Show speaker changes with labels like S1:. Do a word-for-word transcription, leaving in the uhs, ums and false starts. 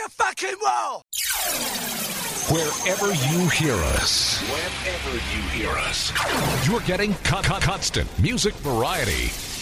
S1: the fucking wall!
S2: Wherever you hear us, wherever you hear us, you're getting con- con- constant music variety.